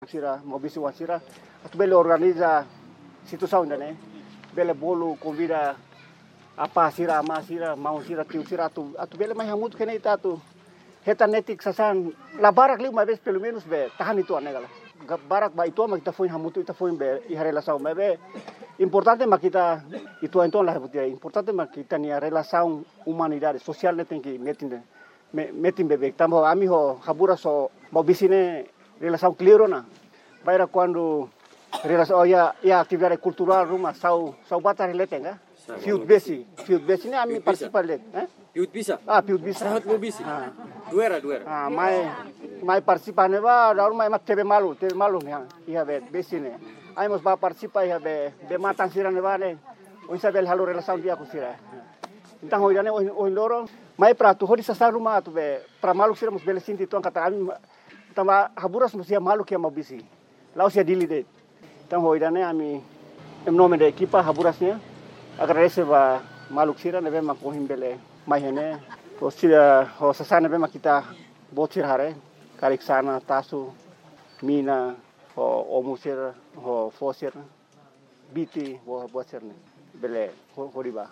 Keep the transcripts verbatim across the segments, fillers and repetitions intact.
Sira, Mobisi Wasira, atu bele organiza situação ainda, né? Bele bolo convida a pá sira, a má sira, mau sira, tio sira, atu, atu bele mais muito que nem tá tu. Reta netik sasan, la barak li uma vez pelo menos be, tahan itu ane gala. Barak ba itu mas kita foi hamutu kita foi be, i relação mas be importante mas kita itu então lah butia importante mas kita ni relação humanidade social ne tem que metin metin bebek tamo ami ho habura so Mobisi ne relação clear na vai quando relação oh, ya ya atividade cultural rumah sau sau bata relate nga field base field base ni ami participar let eh field bisa ah field bisa sangat Mobisi ah duera duera ah mai mai participar ne ba daur mai mak tebe malu tebe malu ne ia be base ne ai mos ba participar ia be be matan sira ne ba ne o isabel halo relação dia ku sira então hoje ne o loro mai pra tu hodi sa rumah tu be pra malu sira mos bele sinti tu kata ami tama haburas mos ia malu que Mobisi lá se dili de então hoje ne ami em nome da equipa haburasnya agradece ba maluk sira ne be makohim bele mai hene o sira o sasana be makita botir hare karik sana tasu mina o omusir o fosir biti o botir ne bele horiba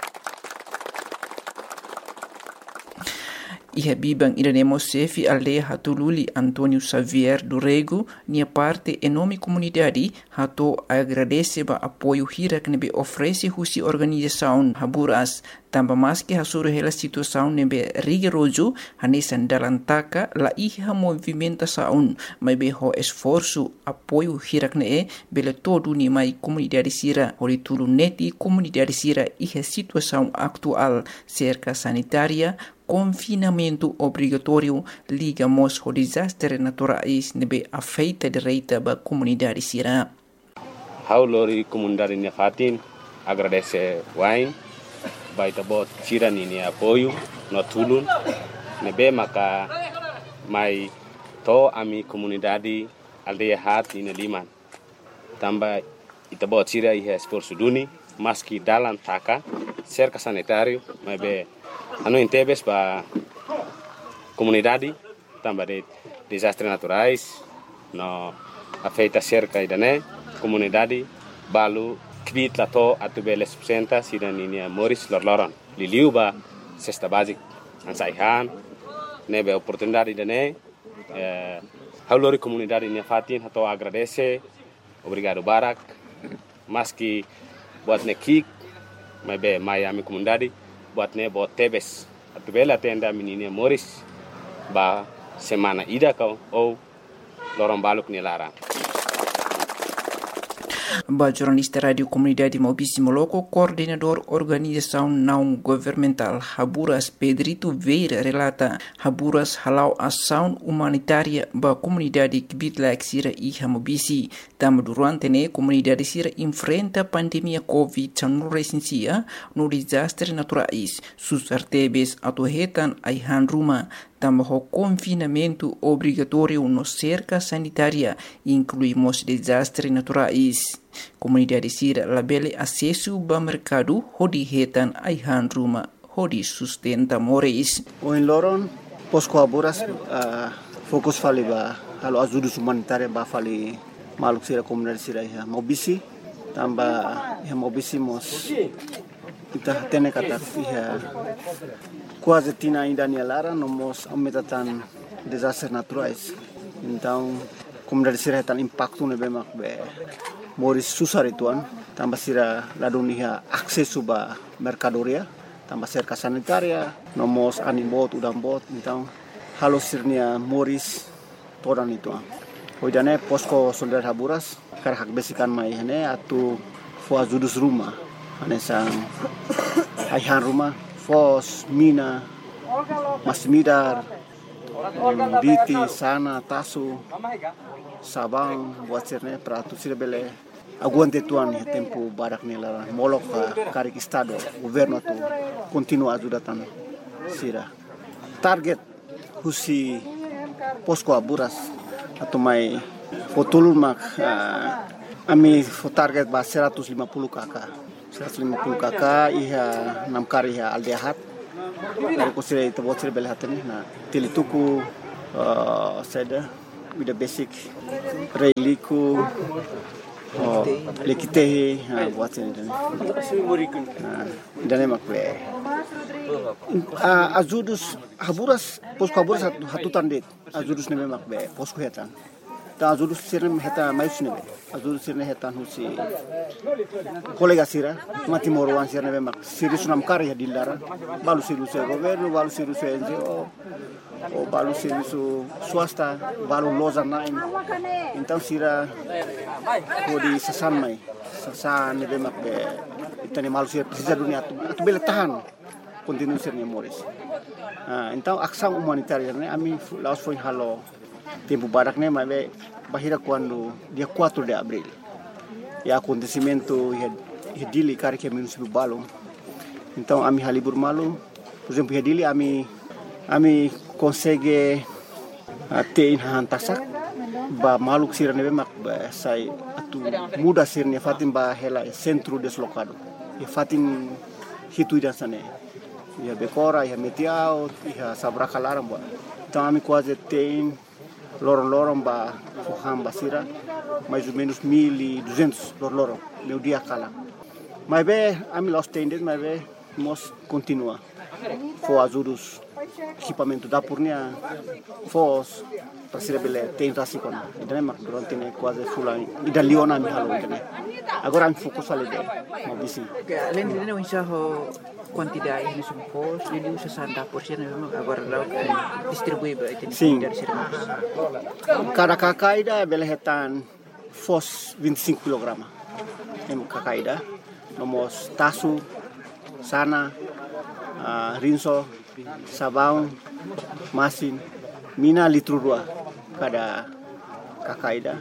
Iha bibang iranemo sefi aldeia hatululi Antônio Xavier do Rego, nia parte enorme comunidade, hato agradece ba apoio hira que nebe oferece husi organização Haburas, tamba mais que hasuru hela situação nebe rigoroso, hanesan dalantaka la iha movimentação, mas be ho esforço apoio hira que ne bele todo ni mai comunidade sira, oritulu neti comunidade sira iha situação atual cerca sanitária, confinamento obrigatório ligamos ao desastre naturais nebe afeita direita ba comunidade sira. Haulori comunidade ne fatin agradece wain baita bot sira ni apoio no tulun nebe maka mai to ami comunidade aldeia hat ina liman tamba ita bot sira ia esforço duni maski dalam taka cerca sanitário mas be anu intebes ba comunidade tamba de desastres naturais no afeita cerca idane comunidade balu kvit lato atubele subsenta sidaninia Moris lorloron liliu ba cesta basic ansaihan nebe oportunidade idane eh haulori comunidade nia fatin hato agradece obrigado barak maski buat nekik mebe Miami comunidade buat ne buat tebes atubela tenda menina Moris ba semana ida kau ou lorong baluk ni lara ba jornalista radio comunidade Mobisi Moloco, coordenador organização não governamental Haburas Pedrito Veira relata Haburas halau ação humanitária ba comunidade Kibitla Sira e Mobisi tam durante ne comunidade Sira enfrenta pandemia Covid dezenove no desastre naturais sus artebes atuhetan aihan ruma tam ho confinamento obrigatório no cerca sanitária incluímos desastres naturais. Comunidade Sira labele acesso ao mercado hodi hetan aihan ruma hodi sustenta moris. O em Loron posco Haburas uh, fokus fali ba halo ajuda humanitária ba fali maluk sira comunidade Sira ia Mobisi tamba ia Mobisi mos kita tene kata ia quase tina ainda ni lara nomos aumentatan desastres naturais então comunidade Sira tan impacto ne bemak be Moris susar ituan tambah sira ladun ia akses ba mercadoria tambah cerca sanitaria nomos animbot udang bot então halo sirnia Moris todan itu hoidane posko solidar Haburas kar hak besikan mai hene atu fo judus rumah ane sang aihan rumah fos mina masmidar biti sana tasu sabang buat sirne pratu sira bele aguante tuan e tempo barak nela molok karik estado governo tu continua ajudatan sira target husi posko Haburas atau mai fotulun mak uh, ami fo target ba seratus lima puluh kakak seratus lima puluh kakak iha enam kari iha aldehat dari kusire itu buat sira bele hatani na tilituku uh, seda bida basic reiliku oh lekitehi ha buat ini dan dan emak be azudus haburas posko haburas hatu tandit azudus ne emak be posko hetan ta azudus sirne heta mais ne be azudus sirne hetan husi kolega sira mati morwan sirne emak siri sunam kari dilara balu siru se governo balu siru se N G O o balu serviço swasta balu loza nain então sira kodi sasan mai sasan ne bemak be itani malu sira precisa dunia atu atu bele tahan continue sirne moris ah então ação humanitária ne ami laos foi halo tempo barak ne mai be bahira quando dia quatro de abril e acontecimento e dili kari que município balu então ami halibur malu por exemplo dili ami ami consegue ter hantasak ba maluk sirne bemak ba sai atu muda sirne fatim ba hela centro deslocado e fatim hitu dan sane ya bekora ya metiao ya sabra kalaram ba então ami quase tem lorong-lorong ba fuham basira mais ou menos mil e duzentos lorong meu dia kala mas be ami los tendes mas be mos continua for azurus equipamento da purnia fos para bele tem rasikon idane mak durante ne quase fulan ida liona mi halo idane agora am fokus ale de mo bisi além de não enxerro quantidade de fos ele usa sessenta por cento agora lá distribui para sim dari sermos cada kakaida bele hetan fos vinte e cinco kilograma em kakaida nomos tasu sana uh, rinso sabão masin mina litro dua kada kakaida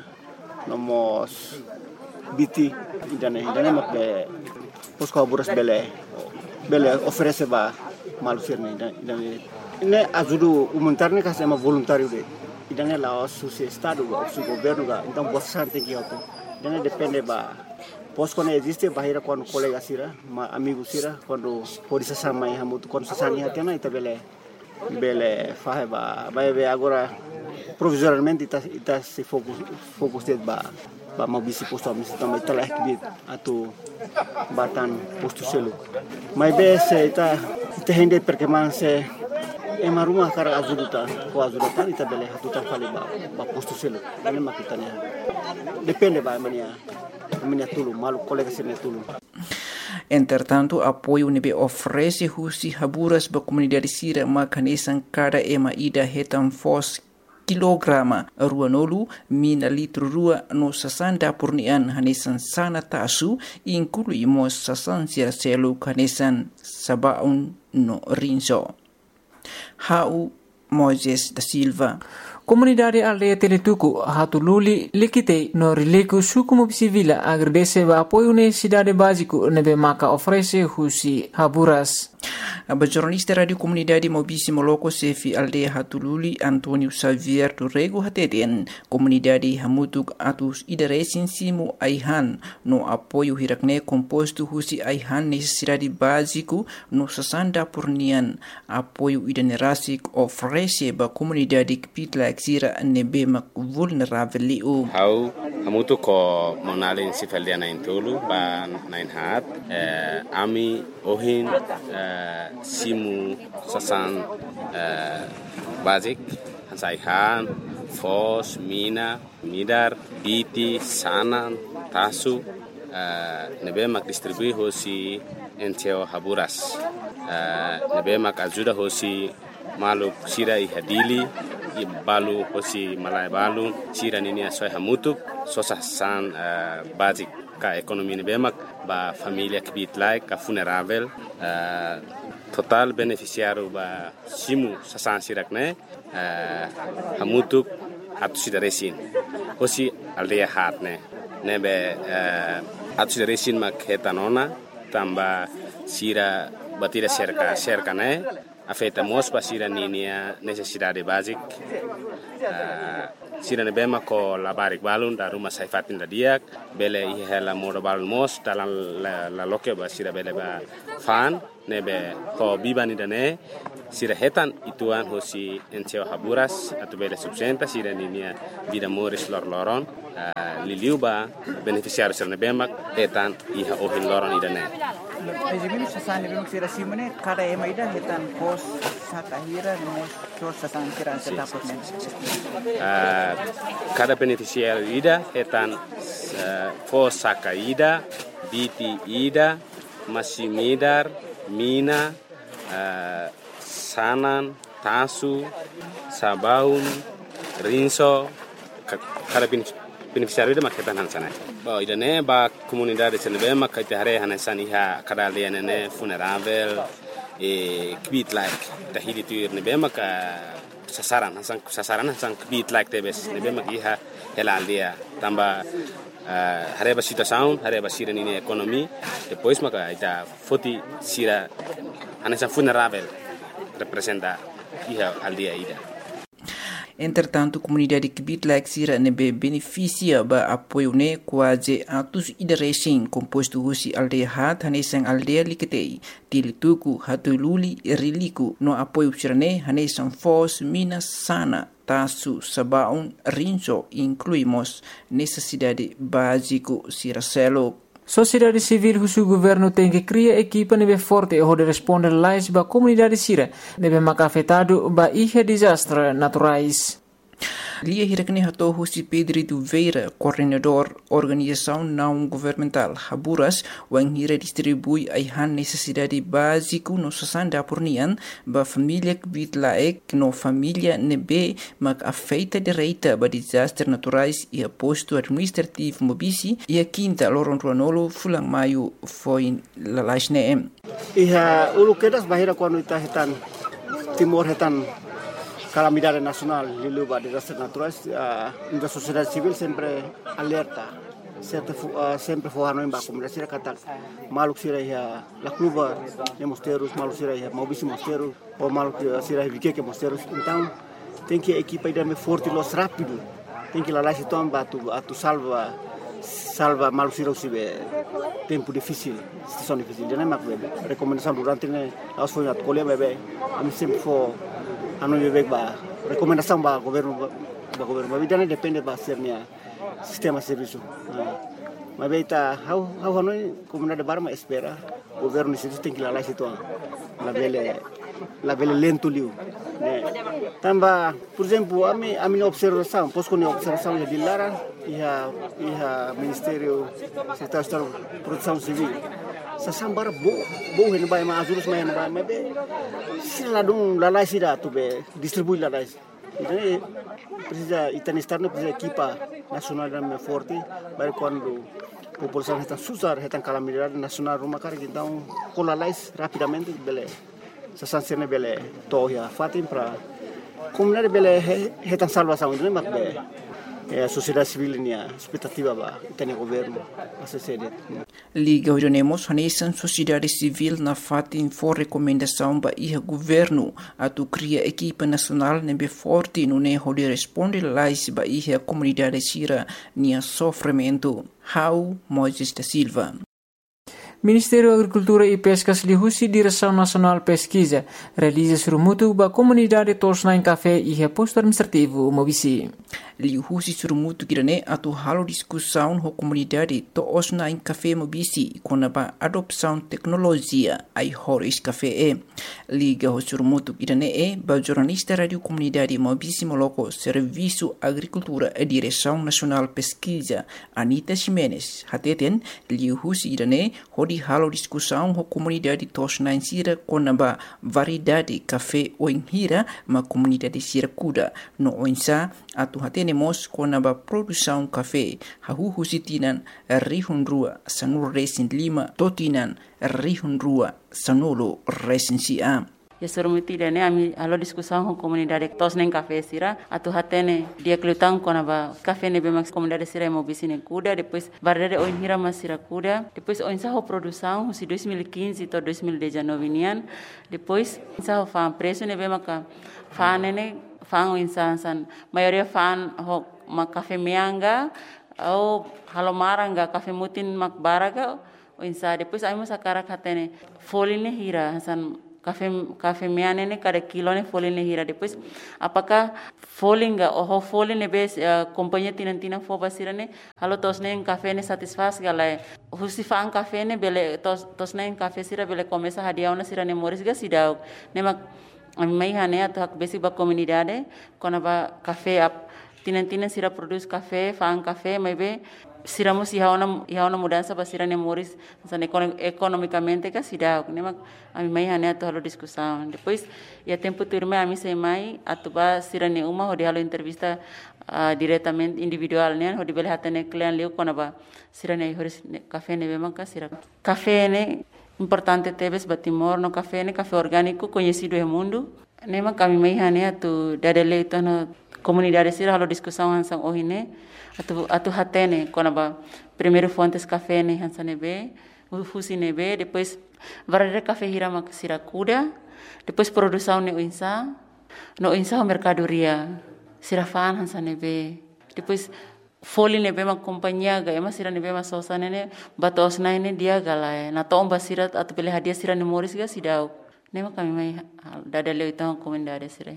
nomos biti idane idane makbe posko haburas bele bele oferece ba malusirne idane ne ajudu humanitarne kasema voluntário de idane la su estado o su governo ga então bastante que auto idane depende ba posko ne existe bahira quando colega sira ma amigo sira quando pode se sama e hamutu quando se sani hatena ita bele bele fahe ba ba be agora provisoriamente ita ita se focus focus de ba ba mau bisi posto misi também telah kibit atau batan posto selu mai be se ita ita hende perkembangan se ema rumah kara azuduta ko azuduta ita bele hatuta fale ba ba posto selu ini makitanya depende ba mania Entretanto, apoio nebe oferece husi haburas ba comunidade sira makanesan cada ema ida hetan fos kilograma ruanolu mina litro rua no sasanda purnian hanesan sana tasu inclui mos sasan sira selu hanesan sabaun no rinso. Hau Moises da Silva. Comunidade aldeia Teletuku hatululi likite no rileku suku mobisivila agradece ba apoio necessidade básico nebe maka oferece husi haburas. A jornalista Radio Comunidade Mobisi Moloko Sefi Aldeia Hatululi Antonio Xavier Turrego Hateten Comunidade Hamutuk Atus Idaresin Simu Aihan no apoio hirakne composto husi Aihan necessidade básico no sasanda purnian apoio idanerasik oferece ba comunidade kpitla exira nebe mak vulnerável liu. Hau hamutuk ko monalin sifaldiana intulu ba nain hat eh, ami ohin eh, simu sasan uh, basic hansaihan fos mina midar biti sanan tasu uh, nebe mak distribui hosi enteo haburas uh, nebe mak ajuda hosi maluk sira i hadili i balu hosi malai balu sira nini asoy hamutuk sosa san uh, basic ka ekonomi nebe mak ba familia kibit like ka funerável uh, total beneficiário ba simu sasan sirak ne uh, hamutuk hatu sidaresin hosi aldeia hat ne nebe uh, hatu sidaresin mak hetanona tamba sira batira cerca cerca ne afeta mos ba sira ninia necessidade basic uh, sira nebe mak ko labarik balun da rumah saifatin da diak bele i hela modo balun mos dalam la, la loke ba sira bele ba fan nebe ko bibani dane sira hetan ituan hosi enceo haburas atau bela subsenta sira ninia vida moris lor loron uh, liliuba beneficiário sira nebemak hetan iha ohin loron idane. Ejimini sasani bemuk sira simene kada ema ida hetan pos sakahira mos sos sasan sira setapot men. Uh, cada beneficiário ida hetan uh, pos sakaida, biti ida, masimidar, mina, uh, sanan, tasu, sabaun, rinso, cada beneficiário ida maketan hansana. Ba idane ba comunidade senebe makate hare hansani ha cada lianene funerável e kvit like tahidi tuir nebe maka sasaran hansang sasaran hansang kvit like tebes nebe makiha helaldia tamba uh, hareba situação hareba sira nini ekonomi depois maka ita foti sira hansang funerável representa iha aldia ida. Entretanto, a comunidade que Bitlak sira nebe beneficia ba apoio ne quase atos ida recém composto husi aldeia hat hanesang aldeia liketei tilituku hatululi riliku no apoio sirane hanesang fos mina sana tasu sabaun rinso incluímos necessidade básico siracelo. Sociedade civil husu governo tem que criar equipa nebe forte e de responder lais ba comunidade sira nebe maka afetado ba ihe desastre naturais. Lia hirakne hato husi Pedrito Veira, coordenador organização não governamental Haburas, wang hira distribui aihan necessidade básico no sasanda pornian ba família Bitlaek no família nebe mak afeita direita ba desastre naturais e aposto administrativo mobisi e a quinta loron ruanolo fulang maio foi lalasne. Iha ulu kedas bahira quando ita hetan timor hetan calamidade nacional liluba desastres naturais, uh, a sociedade civil sempre alerta, sempre uh, sempre forrando em baixo, mas será que tá maluco será ia la cluba de mosteiros, maluco será ia mobisi mosteiros, ou maluco será ia que mosteiros, então tem que a equipa ir me forte los rápido, tem que lá lá se toma atu atu salva salva maluco será o tempo difícil, situação difícil, já não é mais bem, recomendação durante né, nós foi na colher bebê, a mim sempre for anu bebek ba recomendação ba governo ba governo ba bidane depende ba sernia sistema serviço mas beita how how hanoi comunidade barma espera governo isso tem que lá lá situa la bele la bele lento liu né tamba por exemplo a mi a minha observação posso com observação de Lara e a e a ministério secretário de proteção civil sasambar bo bo hen bay ma azulus ma hen bay ma be sila dum la la sida to be distribui la la então precisa itani estarno precisa equipa nacional da forte para quando a população está susar está calamidade nacional uma cara então com la la rapidamente bele sa sancione bele toya fatim para comunidade bele está salvação né mas be a sociedade civil ni a expectativa ba itani governo a sede Liga Orionemos hanesan sociedade civil na fatin for recomendação ba iha governo atu cria equipa nacional nebe forte no ne holi responde lais ba iha comunidade sira nia sofrimento. How Moisés da Silva. Ministério da Agricultura e Pescas lihusi Direção Nacional Pesquisa realiza surumutu ba comunidade tosna em café e reposto administrativo mobisi. Lihusi surumutu kirane atu halo discussão ho comunidade tosna em café mobisi kona ba adopção tecnologia ai horis café e. Liga ho surumutu kirane e ba jornalista radio comunidade mobisi moloko Serviço Agricultura e Direção Nacional Pesquisa Anita Ximenes hateten lihusi kirane hodi halo discussão ho comunidade tosna em sira kona ba variedade café o em hira ma comunidade sira kuda no oinsa atu hatenemos kona ba produção café hahu sitinan rihun rua sanur resin lima totinan rihun rua sanolo resin sia. Ya surumuti dene ami alo discussão com comunidade tos nem café sira atu hatene dia klutang kona ba café ne bemax comunidade sira mo bisine kuda depois variedade o hira mas sira kuda depois o insa ho produção si dois mil e quinze to dois mil e dezenove nian depois insa ho fan preço ne bemaka fanene fan o insa san maioria fan ho ma café meanga ou halomaranga café mutin mak baraga o insa depois ai mo sakara hatene foline hira san café café meane ne cada kilo ne folin ne hira depois apakah folin ga oh folin ne bes uh, companhia tinan tinan fo basira ne halo tos ne café ne satisfaz gala husi fa café ne bele tos tos ne café sira bele começa hadiau na sira ne moris ga sidau ne mak mai hane atu hak besi ba comunidade kona ba café ap tinan tinan sira produz café fa café mai be siramos ia uma ia uma mudança para sira nemoris economicamente que sira né mas a mim mai hane to halo discussão depois ia tempo turma a mim sei mai atuba sira ne uma hodi halo entrevista uh, diretamente individual né hodi bele hatane client leu kona ba sira ne horis café ne bema ka sira café ne importante tebes batimor no café ne café orgânico conhecido no mundo né mas a mim mai hane atu dadele itu no comunidade sira halo discussão hansang ohine atu atu hatene konaba primeiro fontes café ne hansanebe ufusi nebe depois varare café hirama siracuda depois produção ne insa no insa mercadoria sirafan hansanebe depois foli nebe ma companhia ga ema sira nebe ma sosa ne batos na ne dia gala na tomba sira atu pele hadia sira ne moris ga sidau nema kami mai dadaleu então comunidade sira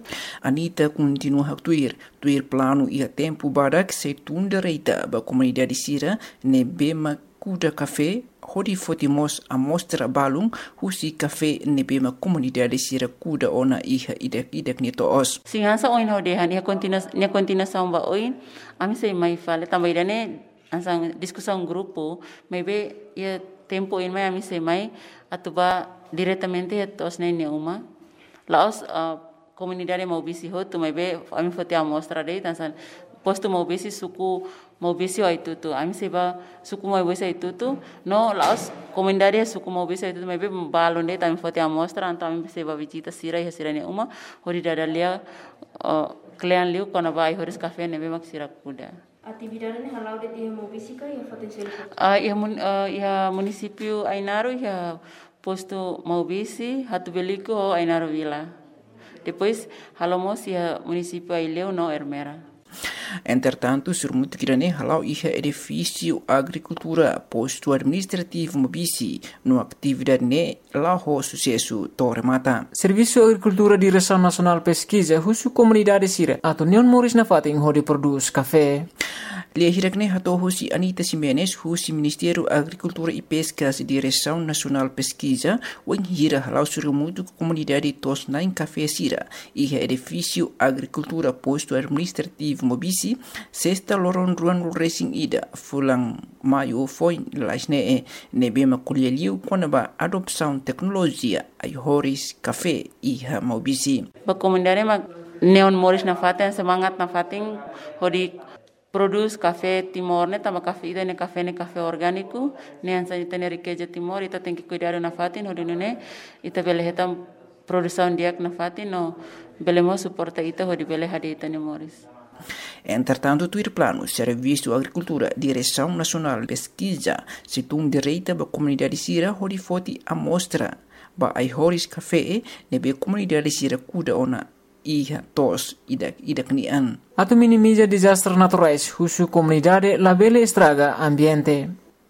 Anita continua a tuir tuir plano ia tempo barak se tunda reita ba comunidade sira ne bema kuda café hodi fotimos a mostra balung husi café ne bema comunidade sira kuda ona iha idek idek ni to os singansa oin hodehan ia continua ia continuação ba oin ami sei mai fale também dane ansang discussão grupo maybe ia tempo in mai ami sei mai atuba diretamente tos ne ne uma laos uh, comunidade maubisi ho tu mai be ami fote amostra dei tansan posto maubisi suku maubisi ai tutu ami seba suku maubisi ai tutu no laos comunidade suku maubisi ai tutu mai be balon dei tami fote amostra anta ami seba visita sira e sira ne uma hori dadalia uh, client liu kona vai horis café ne be mak sira kuda atividade ne halau de dia maubisi ka ia fote sel ah ia mun ia município Ainaro ia posto Maubisi, Hatu Belico, Ainaro Vila. Depois, halamos ia município Aileu, no Ermera. Entretanto, surmut kirane halau iha edifício agricultura posto administrativo Mobisi no atividade ne lao sucesso tormata. Serviço Agricultura Direção Nacional Pesquisa husu comunidade sira atau Neon Moris na fating hodi produz café. Lia hirakne hato husi Anita Simenes husi Ministério Agricultura e Pescas Direção Nacional Pesquisa wen hira halau surmut comunidade tos nain café sira iha edifício agricultura posto administrativo Mobisi sexta loron ruan racing ida fulang maio foi lasne e nebema kulieliu konaba adopção tecnologia ai horis café iha Mobisi. Ba comunidade ma Neon Moris na faten semangat na fating hodi produz café Timor ne tama café ida ne café ne café orgânico ne ansa ita ne riqueza Timor ita tem que cuidar na fatin hodi ne ita bele hetam produção diak na fatin no belemo suporta ita hodi bele hadi ita ne Moris. Entretanto, tuir plano Serviço Agricultura Direção Nacional Pesquisa situng direita ba comunidade sira hodi foti amostra ba ai horis café nebe comunidade sira kuda ona iha tos idak idak nian. Atau minimiza desastres naturais husu comunidade labele estraga ambiente.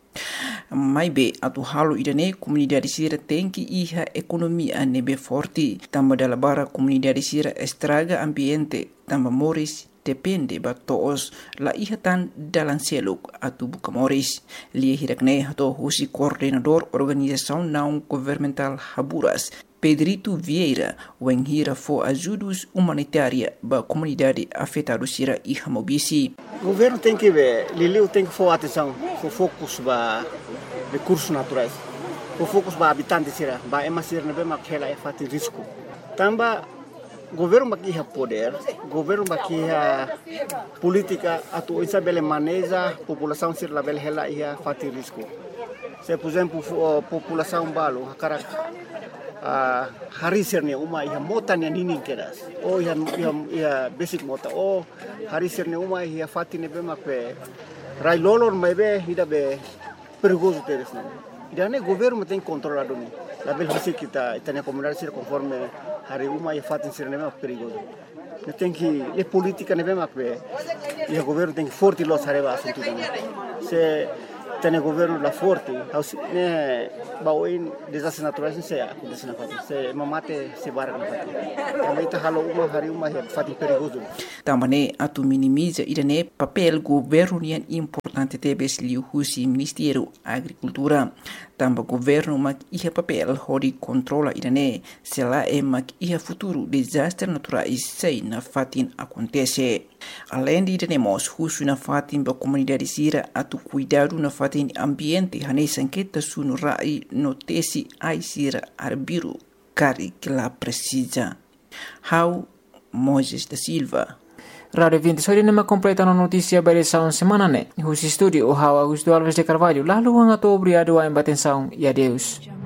Mai be atu halo idane comunidade sira tem que iha economia nebe forte tamba dala bara comunidade sira estraga ambiente tamba moris depende ba toos la iha tan dalan seluk atu buka moris lia hirakne hato husi coordenador organização não governamental Haburas Pedrito Vieira wen hira fo ajudos humanitária ba comunidade afetada sira iha Mobisi. O governo tem que ver, Liliu tem que for atenção, for focus ba recursos naturais, for focus ba habitantes sira, ba ema sira nebe makela e fati risco. Tamba governo bakiha poder, governo bakiha política atu isa bele maneja população sir label hela ia fati risco. Se por exemplo população balo hakara a hari sirne uma ia mota ne nini keras. O ia ia basic mota o hari sirne uma ia fati ne bema pe rai lolor mebe ida be perigoso teres não. Ida ne governo tem controlado ni. Label hasi kita itania comunidade sir conforme hari uma ia fati sirne bema perigoso. Ne tem que le política ne bema pe ia governo tem que forte los areba assunto. Se tem governo lá forte, né, bawain desastres naturais não sei acontece na fato, se mamate se barra na fato. Também tá halo uma hari uma é fato perigoso. Também atu minimiza irane papel governo yang importante tebes liu husi Ministério Agricultura. Também governo mak ia papel hori controla irane se lá é mak ia futuro desastres naturais sei na fatin acontece. Além de iremos husu na fatin ba comunidade sira atu cuidado na fatin ambiente hanei sanqueta sunu rai notesi ai sira arbiru kari que lá precisa. How Moses da Silva. Radio vinte sori nama completa na notícia barisaun semana ne. Husi studio o How Augusto Alves de Carvalho. Lalu ang ato obrigado a embatensaun e adeus.